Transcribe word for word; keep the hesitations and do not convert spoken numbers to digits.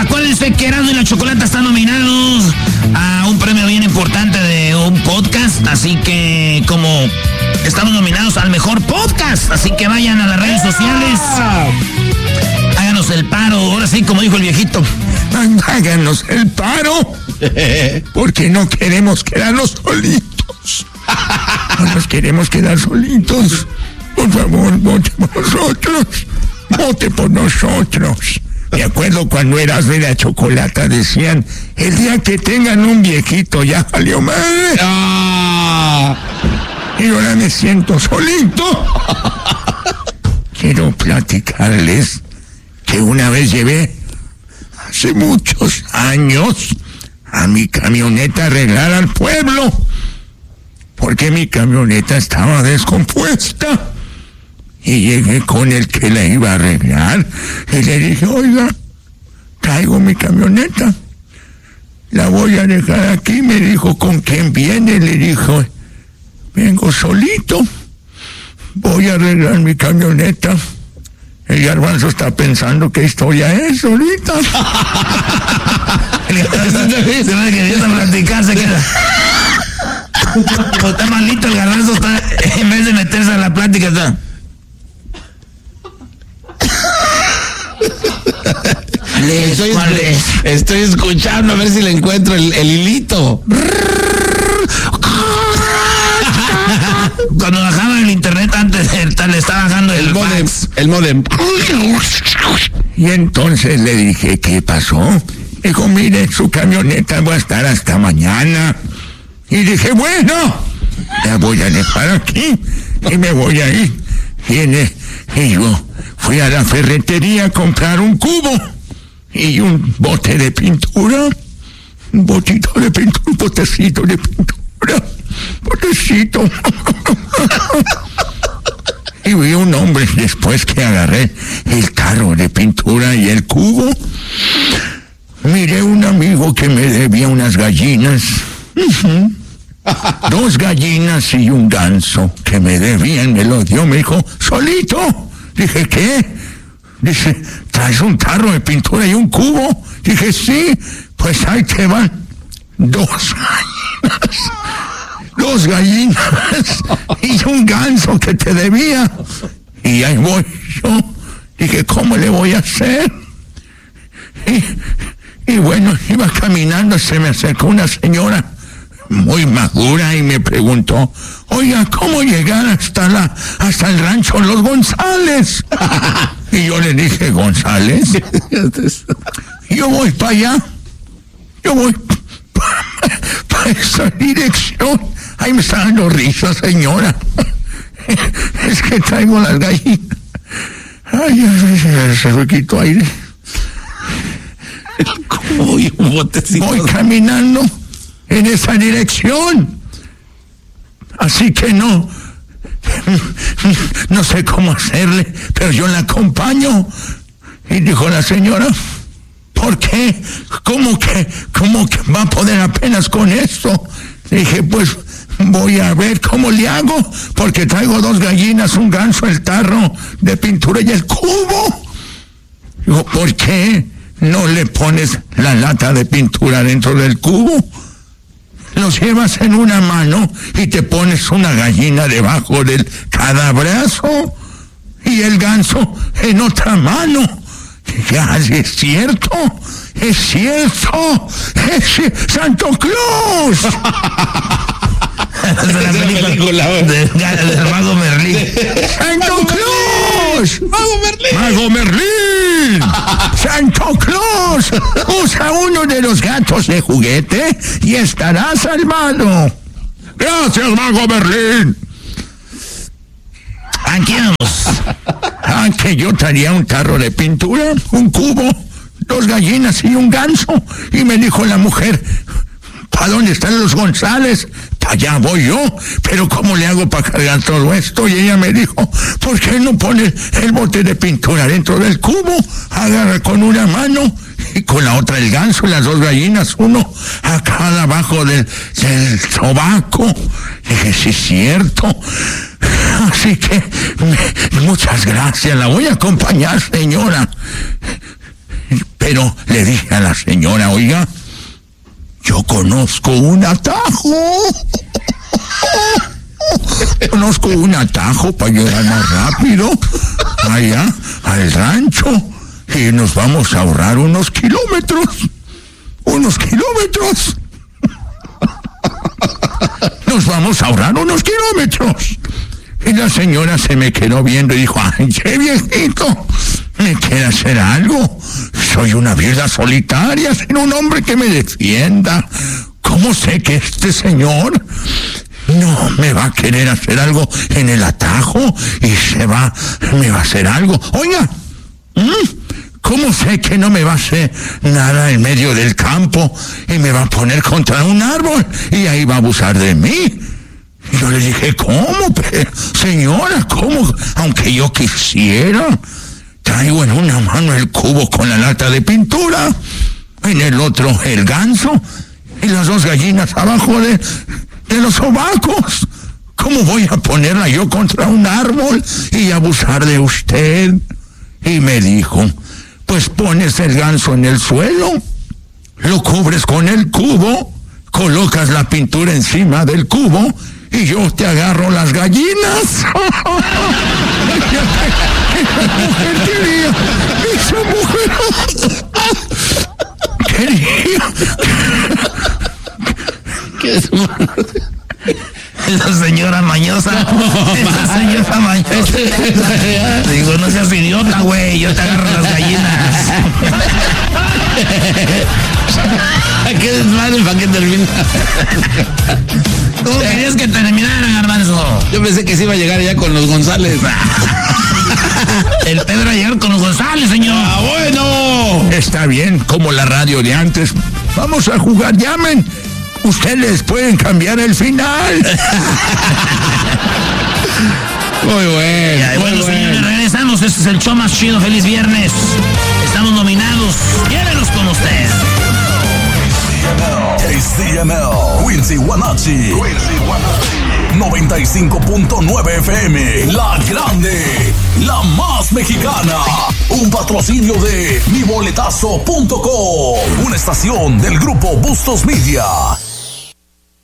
acuérdense que Erasmo y la Chocolata están nominados a un premio bien importante de un podcast, así que como estamos nominados al mejor podcast, así que vayan a las redes sociales, háganos el paro, ahora sí, como dijo el viejito, háganos el paro, porque no queremos quedarnos solitos, no nos queremos quedar solitos, por favor, vote por nosotros, vote por nosotros. Me acuerdo cuando Erasmo y la Chocolata decían, el día que tengan un viejito ya valió madre. Ah. Y ahora me siento solito. Quiero platicarles que una vez llevé, hace muchos años, a mi camioneta a arreglar al pueblo, porque mi camioneta estaba descompuesta. Y llegué con el que la iba a arreglar y le dije, oiga, traigo mi camioneta, la voy a dejar aquí. Me dijo, ¿con quién viene? Le dijo, vengo solito, voy a arreglar mi camioneta. El Garbanzo está pensando qué historia es ahorita. Se me que empieza a platicar, se queda. Como está malito el Garbanzo, está, en vez de meterse a la plática, está... Estoy, estoy escuchando a ver si le encuentro el, el hilito. Cuando bajaba el internet antes, le estaba bajando el, el modem. El modem. Y entonces le dije, ¿qué pasó? Dijo, mire, su camioneta va a estar hasta mañana. Y dije, bueno, la voy a dejar aquí y me voy a ir. Y, en, y yo fui a la ferretería a comprar un cubo y un bote de pintura, un botito de pintura, un botecito de pintura, botecito. Y vi un hombre después que agarré el carro de pintura y el cubo. Miré un amigo que me debía unas gallinas. Uh-huh. Dos gallinas y un ganso que me debían, me lo dio, me dijo, solito. Dije, ¿qué? Dice, ¿traes un tarro de pintura y un cubo? Dije, sí, pues ahí te van dos gallinas, dos gallinas y un ganso que te debía. Y ahí voy yo. Dije, ¿cómo le voy a hacer? Y, y bueno, iba caminando, se me acercó una señora muy madura y me preguntó, oiga, ¿cómo llegar hasta la hasta el rancho Los González? Y yo le dije, ¿González? Yo voy para allá, yo voy para esa dirección. Ahí me está dando risa, señora. Es que traigo las gallinas. Ay, se me quitó aire. Voy, voy caminando en esa dirección, así que no no sé cómo hacerle, pero yo la acompaño. Y dijo la señora, ¿por qué? ¿Cómo que, cómo que va a poder apenas con esto? Dije, pues voy a ver cómo le hago, porque traigo dos gallinas, un ganso, el tarro de pintura y el cubo. Digo, ¿por qué no le pones la lata de pintura dentro del cubo? Los llevas en una mano y te pones una gallina debajo de cada brazo y el ganso en otra mano. Ya, es cierto, es cierto, es Santo Claus. De la película del de Mago Merlín. ¡Santo Claus! ¡Mago Merlín! ¡Mago Merlín! ¡Santo Claus! Usa uno de los gatos de juguete y estará salvado. ¡Gracias, Mago Merlín! Aquí vamos. Aunque yo traía un tarro de pintura, un cubo, dos gallinas y un ganso. Y me dijo la mujer, ¿para dónde están los González? Para allá voy yo, pero ¿cómo le hago para cargar todo esto? Y ella me dijo, ¿por qué no pone el bote de pintura dentro del cubo? Agarra con una mano y con la otra el ganso y las dos gallinas, uno a cada abajo del, del sobaco. Dije, sí es cierto. Así que, me, muchas gracias, la voy a acompañar, señora. Pero le dije a la señora, oiga, yo conozco un atajo. Conozco un atajo para llegar más rápido allá al rancho y nos vamos a ahorrar unos kilómetros. Unos kilómetros. Nos vamos a ahorrar unos kilómetros. Y la señora se me quedó viendo y dijo, ay, che viejito, ¿me quiere hacer algo? Soy una viuda solitaria, sin un hombre que me defienda. ¿Cómo sé que este señor no me va a querer hacer algo en el atajo y se va, me va a hacer algo? Oiga, ¿cómo sé que no me va a hacer nada en medio del campo y me va a poner contra un árbol y ahí va a abusar de mí? Y yo le dije, ¿cómo? Señora, ¿cómo? Aunque yo quisiera. Traigo en una mano el cubo con la lata de pintura, en el otro el ganso y las dos gallinas abajo de, de los sobacos. ¿Cómo voy a ponerla yo contra un árbol y abusar de usted? Y me dijo, pues pones el ganso en el suelo, lo cubres con el cubo, colocas la pintura encima del cubo y yo te agarro las gallinas. Esa mujer quería. ¿Qué es? Esa señora mañosa. Esa señora mañosa. Digo, no seas idiota, güey. Yo te agarro las gallinas. ¿Qué desmadre para que termine? ¿Cómo querías que terminara, Garbanzo? Yo pensé que se iba a llegar ya con los González. El Pedro a llegar con los González, señor. ¡Ah, bueno! Está bien, como la radio de antes. Vamos a jugar, llamen. Ustedes pueden cambiar el final. Muy bueno. Ya, muy bueno, bueno. señores, regresamos. Este es el show más chido. Feliz viernes. Estamos nominados. Llévenos con usted. K C M L, Quincy Guanachi, noventa y cinco punto nueve F M, La Grande, la más mexicana. Un patrocinio de mi boletazo punto com, una estación del grupo Bustos Media.